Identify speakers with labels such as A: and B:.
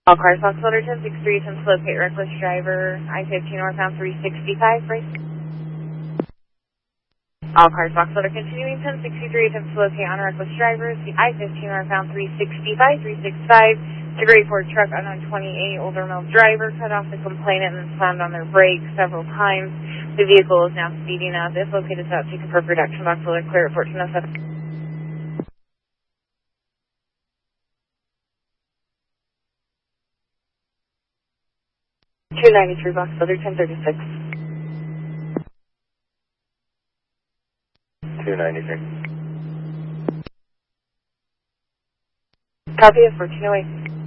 A: All cars, Fox Letter 1063, 10 locate reckless driver, I-15 northbound 365, right? All cars, Fox Letter continuing 1063, 10 locate on reckless drivers, the I-15 northbound 365, it's a grade 4 truck, unknown 28, older male driver, cut off the complainant and slammed on their brakes several times. The vehicle is now speeding up. If located, out, take a production box, Letter clear at 1407. 293 box, Letter 1036.
B: 293.
A: Copy of 1408.